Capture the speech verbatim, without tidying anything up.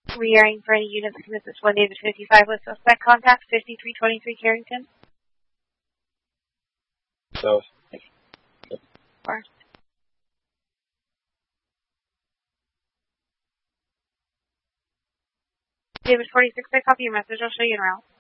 Rehearing for any units commit this one David fifty-five with suspect contact fifty-three twenty-three Carrington. So. Four. David forty-six, I copy your message. I'll show you en route.